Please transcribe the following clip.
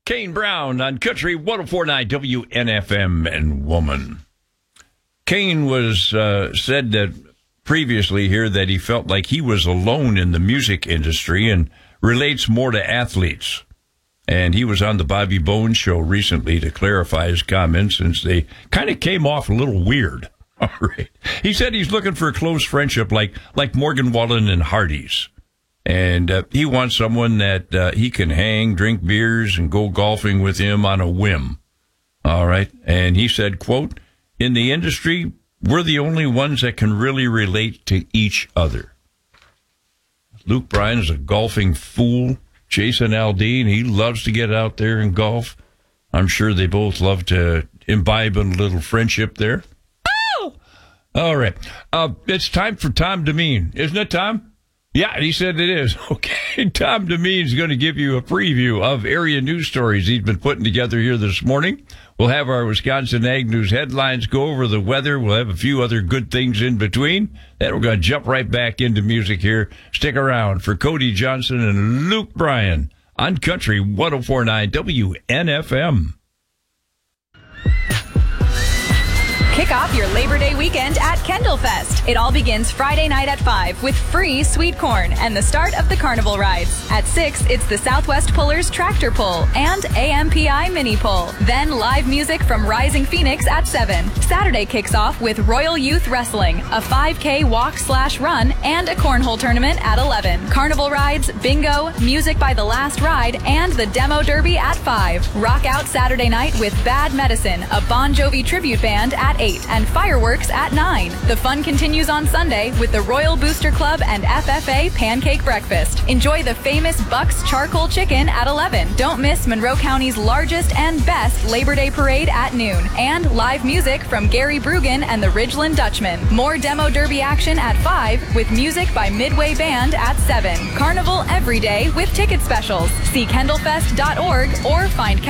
Kane Brown on Country 104.9 WNFM and Woman. Kane was said that previously here that he felt like he was alone in the music industry and relates more to athletes. And he was on the Bobby Bones show recently to clarify his comments since they kind of came off a little weird. All right. He said he's looking for a close friendship like Morgan Wallen and Hardy's. And he wants someone that he can hang, drink beers, and go golfing with him on a whim. All right. And he said, quote, "In the industry, we're the only ones that can really relate to each other." Luke Bryan is a golfing fool. Jason Aldean, he loves to get out there and golf. I'm sure they both love to imbibe a little friendship there. Oh! All right. It's time for Tom Demeen. Isn't it, Tom? Yeah, he said it is. Okay, Tom Demeen is going to give you a preview of area news stories he's been putting together here this morning. We'll have our Wisconsin Ag News headlines, go over the weather. We'll have a few other good things in between. Then we're going to jump right back into music here. Stick around for Cody Johnson and Luke Bryan on Country 104.9 WNFM. Kick off your Labor Day weekend at Kendallfest. It all begins Friday night at 5 with free sweet corn and the start of the carnival rides. At 6, it's the Southwest Pullers Tractor Pull and AMPI Mini Pull. Then live music from Rising Phoenix at 7. Saturday kicks off with Royal Youth Wrestling, a 5K walk/run, and a cornhole tournament at 11. Carnival rides, bingo, music by The Last Ride, and the Demo Derby at 5. Rock out Saturday night with Bad Medicine, a Bon Jovi tribute band at 8. And fireworks at 9. The fun continues on Sunday with the Royal Booster Club and FFA Pancake Breakfast. Enjoy the famous Buck's Charcoal Chicken at 11. Don't miss Monroe County's largest and best Labor Day Parade at noon. And live music from Gary Brugan and the Ridgeland Dutchman. More Demo Derby action at 5 with music by Midway Band at 7. Carnival every day with ticket specials. See kendallfest.org or find